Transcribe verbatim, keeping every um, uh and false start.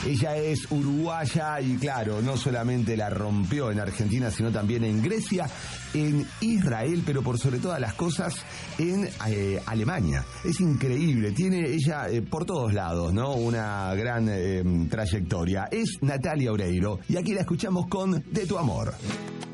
Ella es uruguaya y claro, no solamente la rompió en Argentina, sino también en Grecia, en Israel, pero por sobre todas las cosas en eh, Alemania. Es increíble, tiene ella eh, por todos lados, ¿no? Una gran eh, trayectoria. Es Natalia Oreiro y aquí la escuchamos con De tu amor.